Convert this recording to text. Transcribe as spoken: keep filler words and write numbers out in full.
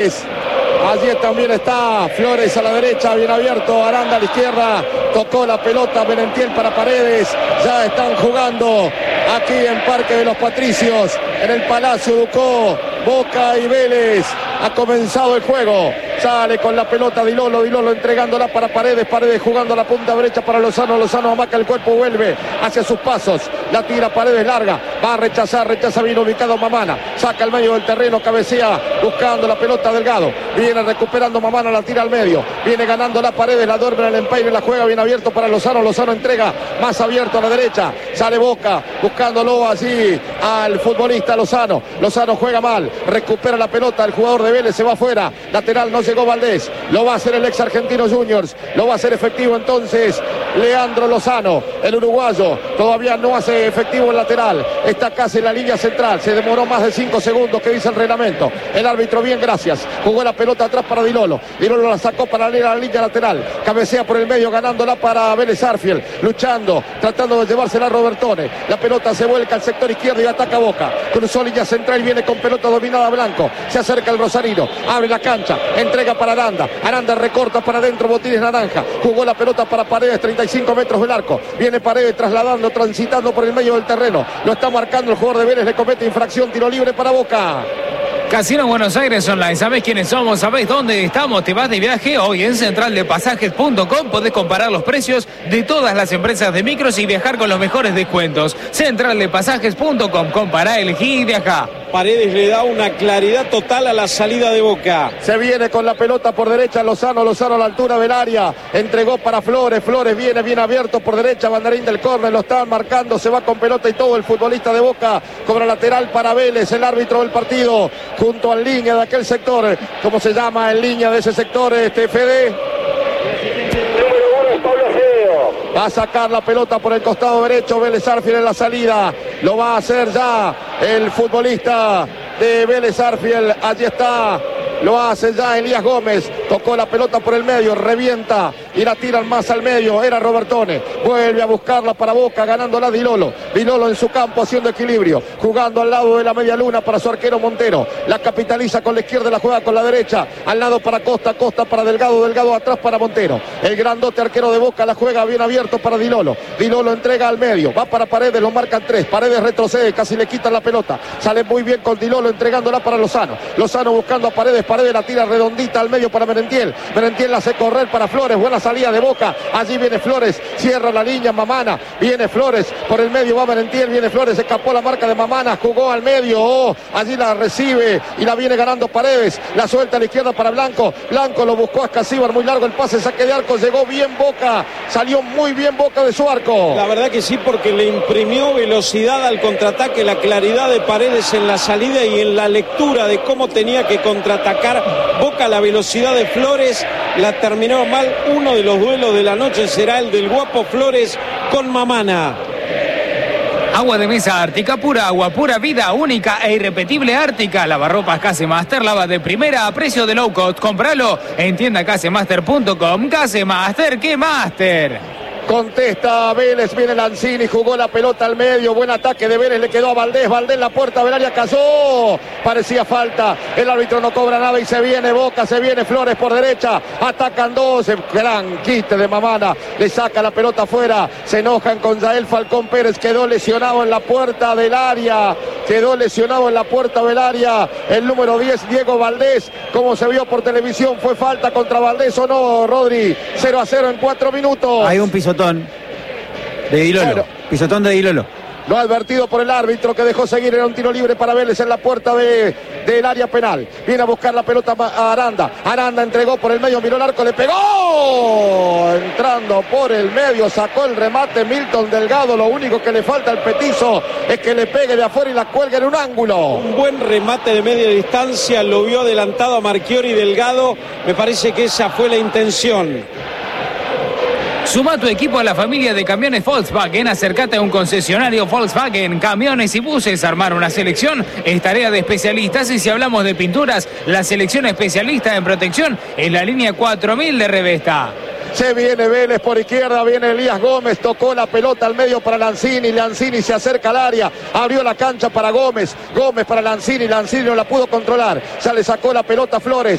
Allí también está Flores a la derecha, bien abierto, Aranda a la izquierda, tocó la pelota Merentiel para Paredes, ya están jugando aquí en Parque de los Patricios, en el Palacio Ducó, Boca y Vélez. Ha comenzado el juego, sale con la pelota Dilolo, Dilolo entregándola para Paredes, Paredes jugando a la punta derecha para Lozano, Lozano amaca el cuerpo, vuelve hacia sus pasos, la tira Paredes larga, va a rechazar, rechaza bien ubicado Mamana, saca al medio del terreno, cabecea, buscando la pelota Delgado, viene recuperando Mamana, la tira al medio, viene ganando la Paredes, la duerme en el empeine, la juega bien abierto para Lozano, Lozano entrega más abierto a la derecha, sale Boca, buscándolo allí al futbolista Lozano, Lozano juega mal, recupera la pelota, el jugador de Vélez se va afuera, lateral no llegó Valdés, lo va a hacer el ex Argentino Juniors, lo va a hacer efectivo entonces Leandro Lozano, el uruguayo, todavía no hace efectivo el lateral, está casi en la línea central, se demoró más de cinco segundos que dice el reglamento, el árbitro bien, gracias, jugó la pelota atrás para Dilolo, Dilolo la sacó para la línea lateral, cabecea por el medio ganándola para Vélez Sarsfield, luchando, tratando de llevársela a Robertone, la pelota se vuelca al sector izquierdo y ataca Boca, cruzó línea central, viene con pelota dominada Blanco, se acerca el Rosarino, abre la cancha, entrega para Aranda, Aranda recorta para adentro, Botines naranja, jugó la pelota para Paredes, treinta y cinco metros del arco, viene Paredes trasladando, transitando por el medio del terreno, lo está marcando el jugador de Vélez, le comete infracción, tiro libre para Boca. Casino Buenos Aires Online, ¿sabés quiénes somos? ¿Sabés dónde estamos? ¿Te vas de viaje? Hoy en central de pasajes punto com podés comparar los precios de todas las empresas de micros y viajar con los mejores descuentos. central de pasajes punto com, compará, elegí y viajá. Paredes le da una claridad total a la salida de Boca. Se viene con la pelota por derecha Lozano, Lozano a la altura del área, entregó para Flores, Flores viene bien abierto por derecha, banderín del córner, lo están marcando, se va con pelota y todo el futbolista de Boca, cobra lateral para Vélez, el árbitro del partido, junto al línea de aquel sector, ¿cómo se llama el línea de ese sector, este Fede? Va a sacar la pelota por el costado derecho, Vélez Sarsfield en la salida, lo va a hacer ya el futbolista de Vélez Sarsfield, allí está, lo hace ya Elías Gómez, tocó la pelota por el medio, revienta y la tiran más al medio, era Robertone, vuelve a buscarla para Boca, ganándola Dilolo, Dilolo en su campo haciendo equilibrio, jugando al lado de la media luna para su arquero Montero, la capitaliza con la izquierda, la juega con la derecha, al lado para Costa, Costa para Delgado, Delgado atrás para Montero, el grandote arquero de Boca la juega bien abierto para Dilolo, Dilolo entrega al medio, va para Paredes, lo marcan tres, Paredes retrocede, casi le quitan la pelota, sale muy bien con Dilolo entregándola para Lozano, Lozano buscando a Paredes, Paredes la tira redondita al medio para Merentiel, Merentiel la hace correr para Flores, buena salida de Boca, allí viene Flores, cierra la línea Mamana, viene Flores, por el medio va Merentiel, viene Flores, escapó la marca de Mamana, jugó al medio, oh, allí la recibe y la viene ganando Paredes, la suelta a la izquierda para Blanco, Blanco lo buscó a Escasíbar, muy largo el pase, saque de arco, llegó bien Boca, salió muy bien Boca de su arco. La verdad que sí, porque le imprimió velocidad al contraataque, la claridad de Paredes en la salida y en la lectura de cómo tenía que contraatacar Boca, la velocidad de Flores, la terminó mal. Uno de los duelos de la noche será el del guapo Flores con Mamana. Agua de mesa Ártica, pura agua, pura vida, única e irrepetible Ártica. Lavarropas Casemaster, lava de primera a precio de low cost. Compralo en tienda casemaster punto com. Casemaster, ¿qué Master? Contesta Vélez, viene Lanzini, jugó la pelota al medio, buen ataque de Vélez, le quedó a Valdés, Valdés la puerta del área cayó, parecía falta, el árbitro no cobra nada y se viene Boca, se viene Flores por derecha, atacan dos, gran quite de Mamana, le saca la pelota afuera, se enojan con Yael Falcón Pérez, quedó lesionado en la puerta del área, quedó lesionado en la puerta del área, el número diez, Diego Valdés, como se vio por televisión, fue falta contra Valdés o no, Rodri, cero a cero en cuatro minutos. Hay un pisotón de Dilolo, bueno, pisotón de Dilolo. Lo ha advertido por el árbitro que dejó seguir, era un tiro libre para Vélez en la puerta de, del área penal. Viene a buscar la pelota a Aranda. Aranda entregó por el medio, miró el arco, le pegó. Entrando por el medio, sacó el remate Milton Delgado. Lo único que le falta al petizo es que le pegue de afuera y la cuelgue en un ángulo. Un buen remate de media distancia, lo vio adelantado a Marchiori Delgado. Me parece que esa fue la intención. Suma tu equipo a la familia de camiones Volkswagen, acércate a un concesionario Volkswagen, camiones y buses, armar una selección es tarea de especialistas y si hablamos de pinturas, la selección especialista en protección es la línea cuatro mil de Revesta. Se viene Vélez por izquierda, viene Elías Gómez, tocó la pelota al medio para Lanzini, Lanzini se acerca al área, abrió la cancha para Gómez, Gómez para Lanzini, Lanzini no la pudo controlar, ya le sacó la pelota a Flores,